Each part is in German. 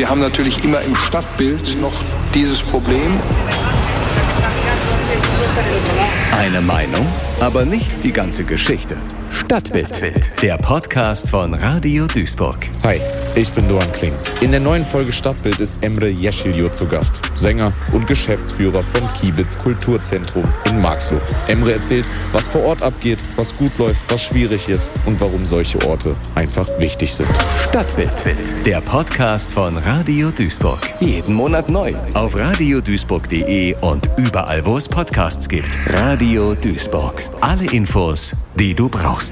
Wir haben natürlich immer im Stadtbild noch dieses Problem. Eine Meinung, aber nicht die ganze Geschichte. Stadtbild, der Podcast von Radio Duisburg. Hi, ich bin Doan Kling. In der neuen Folge Stadtbild ist Emre Yeşilyo zu Gast, Sänger und Geschäftsführer vom Kibitz Kulturzentrum in Marxloh. Emre erzählt, was vor Ort abgeht, was gut läuft, was schwierig ist und warum solche Orte einfach wichtig sind. Stadtbild, der Podcast von Radio Duisburg. Jeden Monat neu auf radioduisburg.de und überall, wo es Podcasts gibt. Radio Duisburg. Alle Infos, die du brauchst.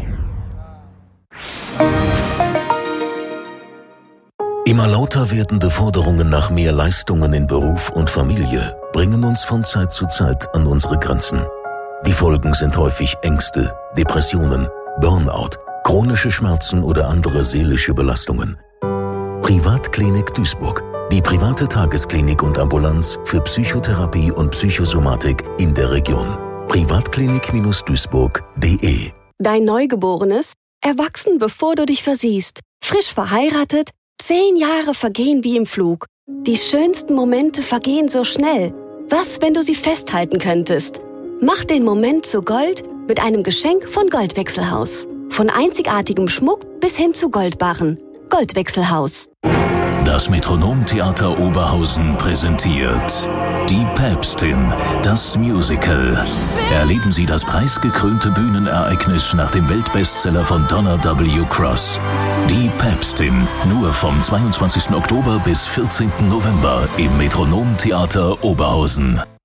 Immer lauter werdende Forderungen nach mehr Leistungen in Beruf und Familie bringen uns von Zeit zu Zeit an unsere Grenzen. Die Folgen sind häufig Ängste, Depressionen, Burnout, chronische Schmerzen oder andere seelische Belastungen. Privatklinik Duisburg, die private Tagesklinik und Ambulanz für Psychotherapie und Psychosomatik in der Region. Privatklinik-duisburg.de. Dein Neugeborenes, erwachsen bevor du dich versiehst, frisch verheiratet, 10 Jahre vergehen wie im Flug. Die schönsten Momente vergehen so schnell. Was, wenn du sie festhalten könntest? Mach den Moment zu Gold mit einem Geschenk von Goldwechselhaus. Von einzigartigem Schmuck bis hin zu Goldbarren. Goldwechselhaus. Das Metronomtheater Oberhausen präsentiert Die Päpstin, das Musical. Erleben Sie das preisgekrönte Bühnenereignis nach dem Weltbestseller von Donna W. Cross. Die Päpstin, nur vom 22. Oktober bis 14. November im Metronomtheater Oberhausen.